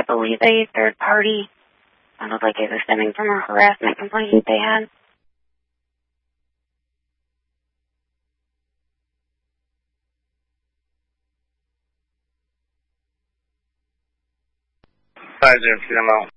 believe a third party. Sounded like it was stemming from a harassment complaint they had. 5-0 CMO.